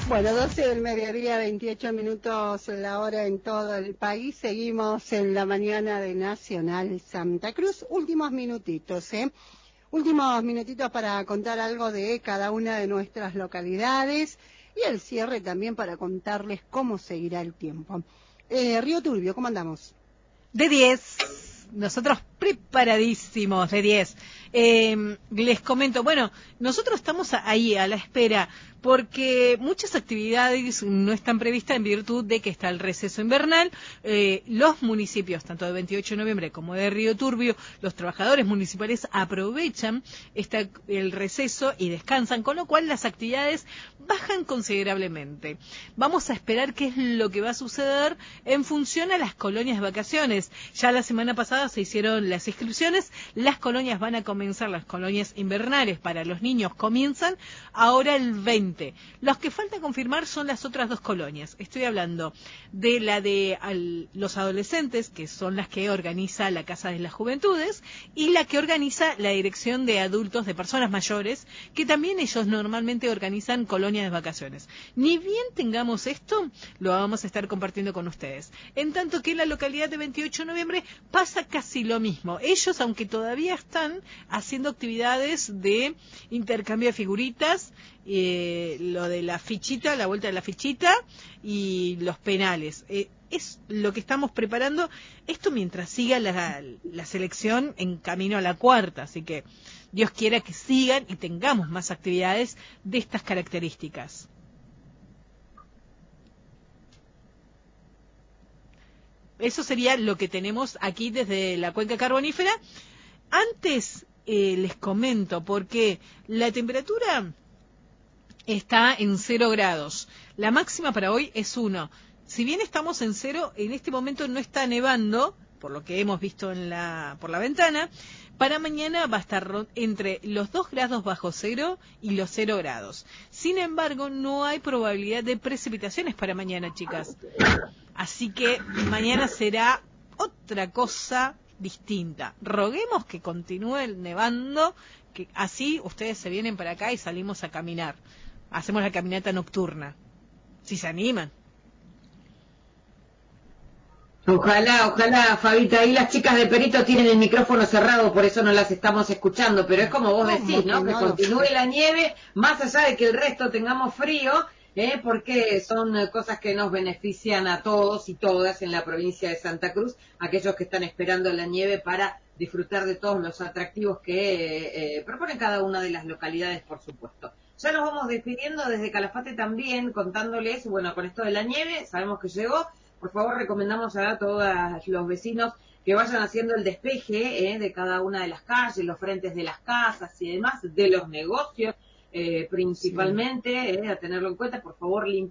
Bueno, 12 del mediodía, 28 minutos la hora en todo el país. Seguimos en la mañana de Nacional Santa Cruz. Últimos minutitos, Últimos minutitos para contar algo de cada una de nuestras localidades y el cierre también para contarles cómo seguirá el tiempo. Río Turbio, ¿cómo andamos? De 10. Nosotros preparadísimos, de 10. Les comento, bueno, nosotros estamos ahí a la espera porque muchas actividades no están previstas en virtud de que está el receso invernal. Los municipios, tanto de 28 de noviembre como de Río Turbio, los trabajadores municipales aprovechan el receso y descansan, con lo cual las actividades bajan considerablemente. Vamos a esperar qué es lo que va a suceder en función a las colonias de vacaciones. Ya la semana pasada se hicieron las inscripciones, las colonias van a comenzar, las colonias invernales para los niños comienzan ahora el 20. Los que falta confirmar son las otras dos colonias. Estoy hablando de la de los adolescentes, que son las que organiza la Casa de las Juventudes, y la que organiza la Dirección de Adultos de Personas Mayores, que también ellos normalmente organizan colonias de vacaciones. Ni bien tengamos esto, lo vamos a estar compartiendo con ustedes. En tanto que en la localidad de 28 de noviembre pasa casi lo mismo. Ellos, aunque todavía están haciendo actividades de intercambio de figuritas, lo de la fichita, la vuelta de la fichita y los penales. Es lo que estamos preparando. Esto mientras siga la selección en camino a la cuarta. Así que Dios quiera que sigan y tengamos más actividades de estas características. Eso sería lo que tenemos aquí desde la cuenca carbonífera. Antes les comento, porque la temperatura está en 0 grados. La máxima para hoy es 1. Si bien estamos en 0, en este momento no está nevando, por lo que hemos visto por la ventana. Para mañana va a estar entre los 2 grados bajo 0 y los 0 grados. Sin embargo, no hay probabilidad de precipitaciones para mañana, chicas. Así que mañana será otra cosa distinta. Roguemos que continúe nevando, que así ustedes se vienen para acá y salimos a caminar. Hacemos la caminata nocturna, si se animan. Ojalá, Fabita. Ahí las chicas de Perito tienen el micrófono cerrado, por eso no las estamos escuchando, pero es como vos decís, ¿no? Que continúe la nieve, más allá de que el resto tengamos frío, porque son cosas que nos benefician a todos y todas en la provincia de Santa Cruz, aquellos que están esperando la nieve para disfrutar de todos los atractivos que proponen cada una de las localidades, por supuesto. Ya nos vamos despidiendo desde Calafate también, contándoles, bueno, con esto de la nieve, sabemos que llegó. Por favor, recomendamos a todos los vecinos que vayan haciendo el despeje de cada una de las calles, los frentes de las casas y demás, de los negocios principalmente, a tenerlo en cuenta. Por favor,